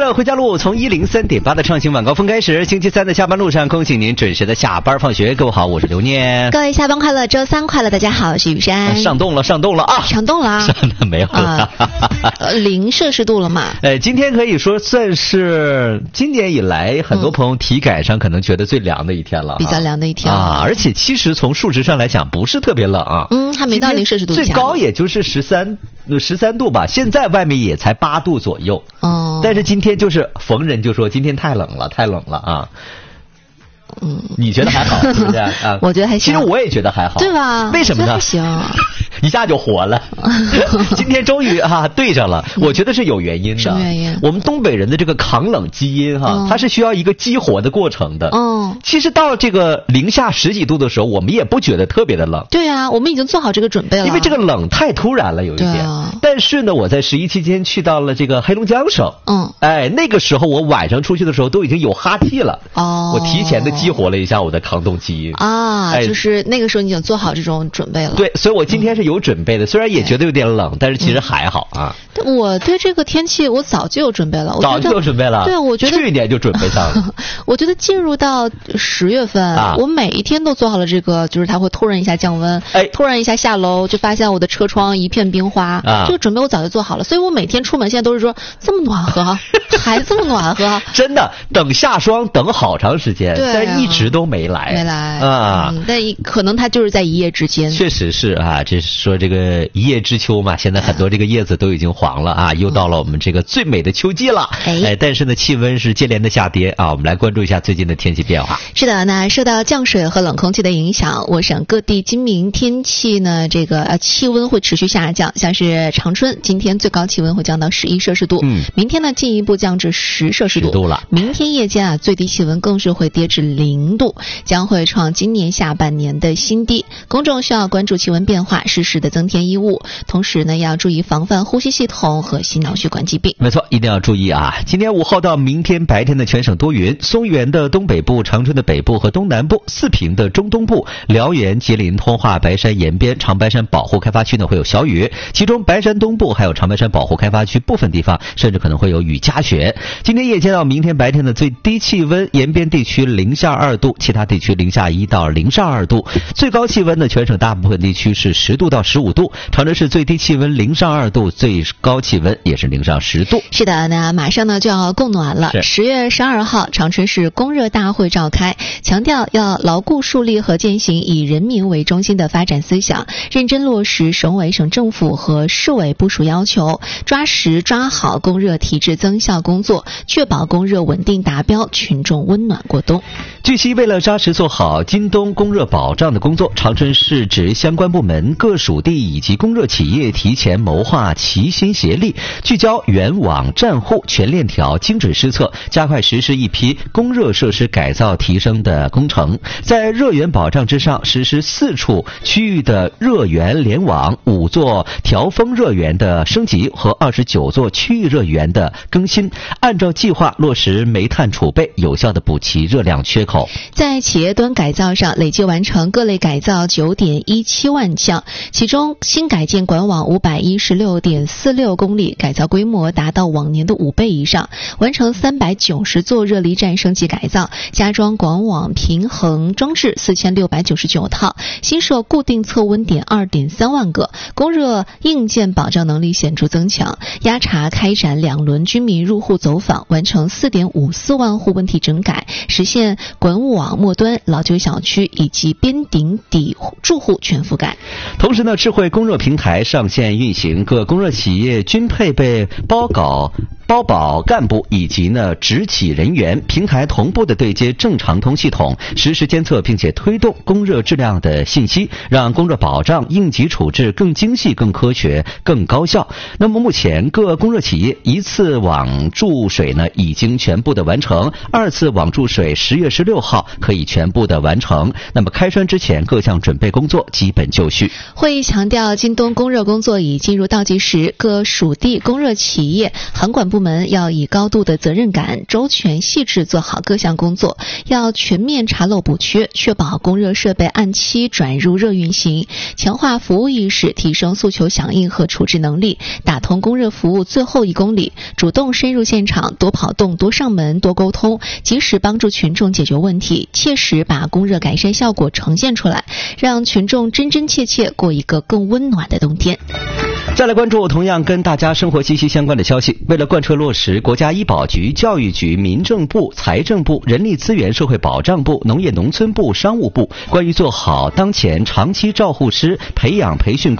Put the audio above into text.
着回家路，从103.8的畅行晚高峰开始。星期三的下班路上，恭喜您准时的下班放学。各位好，我是刘念。 各位下班快乐，周三快乐，大家好，我是雨山。 上冻了啊！ 上冻了啊！ 上的没有了 ，0摄氏度了嘛？ 今天可以说算是今年以来很多朋友体感上可能觉得最凉的一天了， 比较凉的一天啊！而且其实从数值上来讲，不是特别冷啊。 还没到0摄氏度， 最高也就是13度吧。现在外面也才8度左右。但是今天就是逢人就说今天太冷了啊。你觉得还好是不是啊？ 我觉得还行。 其实我也觉得还好， 对吧？ 为什么呢？还行， 一下就火了。今天终于对上了，我觉得是有原因的。 什么原因？ 我们东北人的这个抗冷基因它是需要一个激活的过程的。其实到这个零下10几度的时候，我们也不觉得特别的冷。 对啊，我们已经做好这个准备了。 因为这个冷太突然了，有一点。但是呢，我在11期间去到了这个黑龙江省。那个时候我晚上出去的时候都已经有哈气了。我提前的激活了一下我的抗冻基因就是那个时候你已经做好这种准备了。 对，所以我今天是有准备的，虽然也觉得有点冷，但是其实还好啊。 我对这个天气我早就有准备了， 早就有准备了。 对，我觉得去年就准备上了。 我觉得进入到10月份，我每一天都做好了这个，就是它会突然一下降温，突然一下下楼就发现我的车窗一片冰花，这个准备我早就做好了，所以我每天出门现在都是说这么暖和还这么暖和。 真的等下霜等好长时间，但一直都没来但可能它就是在一夜之间。 确实是这是说这个一叶知秋嘛，现在很多这个叶子都已经黄了又到了我们这个最美的秋季了。但是呢气温是接连的下跌我们来关注一下最近的天气变化。 是的，那受到降水和冷空气的影响，我省各地今明天气呢这个气温会持续下降，像是长春今天最高气温会降到11摄氏度，明天呢进一步降至10摄氏度了。 明天夜间最低气温更是会跌至0度，将会创今年下半年的新低。公众需要关注气温变化，适时的增添衣物，同时呢要注意防范呼吸系统和心脑血管疾病。 没错，一定要注意今天5号到明天白天的全省多云，松原的东北部、长春的北部和东南部、四平的中东部、辽源、吉林、通化、白山沿边、长白山保护开发区呢会有小雨，其中白山东部还有长白山保护开发区部分地方甚至可能会有雨夹雪。今天夜间到明天白天的最低气温，沿边地区零下2度，其他地区零下1到零上2度。最高气温呢，全省大部分地区是10度到15度，长春市最低气温零上2度，最高气温也是零上10度。 是的，那马上呢就要供暖了。10月12号，长春市供热大会召开，强调要牢固树立和践行以人民为中心的发展思想，认真落实省委省政府和市委部署要求，抓实抓好供热提质增效工作，确保供热稳定达标，群众温暖过冬。 据悉，为了扎实做好今冬供热保障的工作，长春市指相关部门、各属地以及供热企业提前谋划，齐心协力，聚焦原网站户全链条精准施策，加快实施一批供热设施改造提升的工程。在热源保障之上，实施4处区域的热源联网、5座调峰热源的升级和29座区域热源的更新，按照计划落实煤炭储备，有效地补齐热量缺口。 在企业端改造上，累计完成各类改造 9.17 万项，其中新改建管网 516.46 公里，改造规模达到往年的5倍以上，完成390座热力站升级改造，加装管网平衡装置4699套，新设固定测温点 2.3 万个，供热硬件保障能力显著增强，压查开展2轮居民入户走访，完成 4.54 万户问题整改，实现管网末端、老旧小区以及边顶底住户全覆盖。 同时呢，智慧供热平台上线运行，各供热企业均配备包保干部以及执企人员，平台同步的对接正常通系统，实时监测并且推动供热质量的信息，让供热保障应急处置更精细、更科学、更高效。那么目前各供热企业一次网注水已经全部的完成，2次网注水10月16号可以全部的完成。那么开栓之前各项准备工作基本就绪。 会议强调，今冬供热工作已进入倒计时，各属地供热企业、航管部部门要以高度的责任感、周全细致做好各项工作，要全面查漏补缺，确保供热设备按期转入热运行，强化服务意识，提升诉求响应和处置能力，打通供热服务最后1公里，主动深入现场，多跑动、多上门、多沟通，及时帮助群众解决问题，切实把供热改善效果呈现出来，让群众真真切切过一个更温暖的冬天。 再来关注同样跟大家生活息息相关的消息。为了贯彻落实国家医保局、教育局、民政部、财政部、人力资源社会保障部、农业农村部、商务部关于做好当前长期照护师培养培训